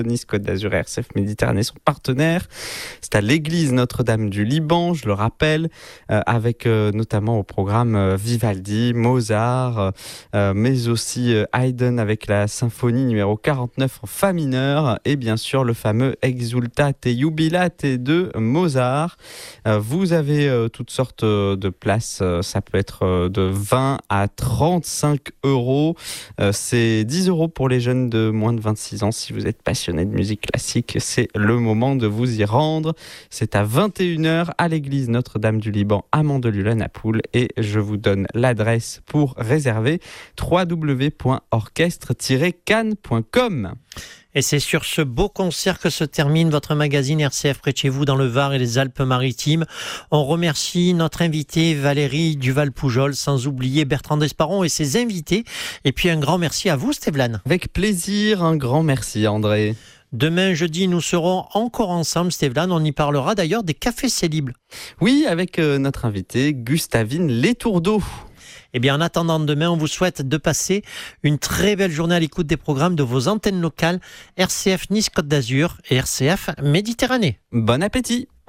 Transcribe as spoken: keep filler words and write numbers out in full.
Nice Côte d'Azur et R C F Méditerranée sont partenaires. C'est à l'église Notre-Dame du Liban, je le rappelle, euh, avec euh, notamment au programme euh, Vivaldi, Mozart, euh, mais aussi euh, Haydn avec la symphonie numéro quarante-neuf en fa mineur et bien sûr le fameux Exultate Jubilate de Mozart. Euh, vous avez euh, toutes sortes euh, de places, euh, ça peut être euh, de vingt à trente-cinq euros. Euh, c'est dix euros pour les jeunes de moins de vingt-six ans. Si vous êtes passionné de musique classique, c'est le moment de vous y rendre. C'est à vingt et une heures à l'église Notre-Dame du Liban à Mandelieu-la-Napoule et je vous donne l'adresse pour réserver w w w point orchestre tiret cannes point com. Et c'est sur ce beau concert que se termine votre magazine R C F près de chez vous dans le Var et les Alpes-Maritimes. On remercie notre invité Valérie Duval-Poujol, sans oublier Bertrand Desparon et ses invités. Et puis un grand merci à vous, Stéphane. Avec plaisir, un grand merci André. Demain, jeudi, nous serons encore ensemble, Stéphane. On y parlera d'ailleurs des cafés Célibles. Oui, avec euh, notre invité Gustavine Letourdeau. Eh bien, en attendant demain, on vous souhaite de passer une très belle journée à l'écoute des programmes de vos antennes locales R C F Nice Côte d'Azur et R C F Méditerranée. Bon appétit!